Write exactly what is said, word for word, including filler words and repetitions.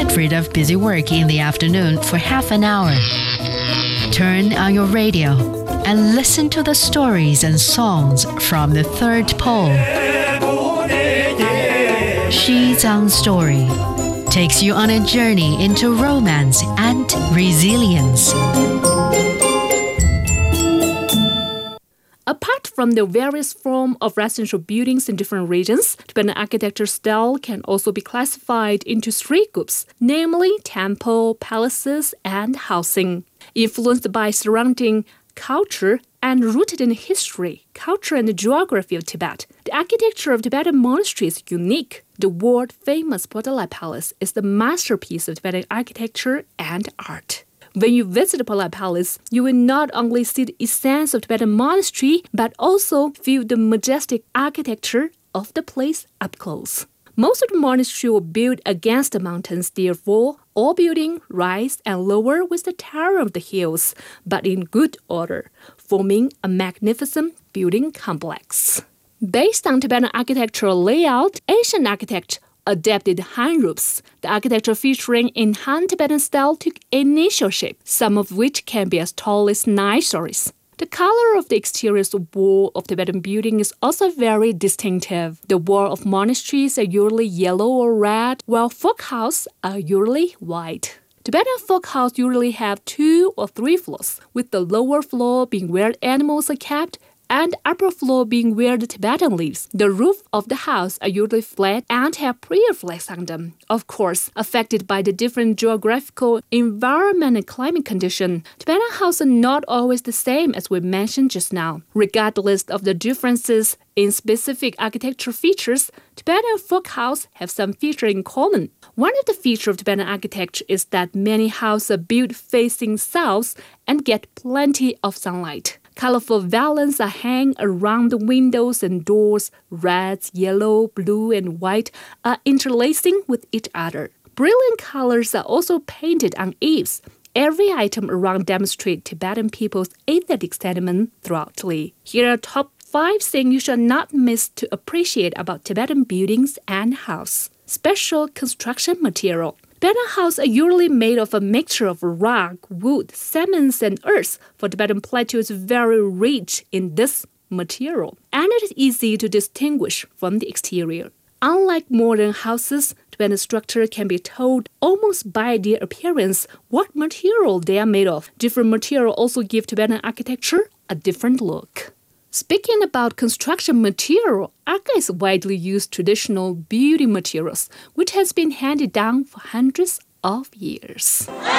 Get rid of busy work in the afternoon for half an hour. Turn on your radio and listen to the stories and songs from the third pole. Xizang Story takes you on a journey into romance and resilience. Apart from the various forms of residential buildings in different regions, Tibetan architecture style can also be classified into three groups, namely temple, palaces, and housing. Influenced by surrounding culture and rooted in history, culture, and the geography of Tibet, the architecture of Tibetan monasteries is unique. The world-famous Potala Palace is the masterpiece of Tibetan architecture and art. When you visit the Potala Palace, you will not only see the essence of Tibetan monastery, but also feel the majestic architecture of the place up close. Most of the monasteries were built against the mountains, therefore, all buildings rise and lower with the terror of the hills, but in good order, forming a magnificent building complex. Based on Tibetan architectural layout, Asian architects adapted Han roofs. The architecture featuring in Han Tibetan style took initial shape, some of which can be as tall as nine stories. The color of the exterior wall of Tibetan building is also very distinctive. The wall of monasteries are usually yellow or red, while folk houses are usually white. Tibetan folk houses usually have two or three floors, with the lower floor being where animals are kept, and upper floor being where the Tibetan lives. The roof of the house are usually flat and have prayer flags on them. Of course, affected by the different geographical environment and climate condition, Tibetan houses are not always the same as we mentioned just now. Regardless of the differences in specific architectural features, Tibetan folk houses have some features in common. One of the features of Tibetan architecture is that many houses are built facing south and get plenty of sunlight. Colorful valance are hung around the windows and doors. Red, yellow, blue, and white are interlacing with each other. Brilliant colors are also painted on eaves. Every item around demonstrates Tibetan people's aesthetic sentiment throughoutly. Here are top five things you should not miss to appreciate about Tibetan buildings and houses. Special construction material. Tibetan houses are usually made of a mixture of rock, wood, cements, and earth, for Tibetan plateau is very rich in this material, and it is easy to distinguish from the exterior. Unlike modern houses, Tibetan structure can be told almost by their appearance what material they are made of. Different materials also give Tibetan architecture a different look. Speaking about construction material, Aka is widely used traditional building materials, which has been handed down for hundreds of years.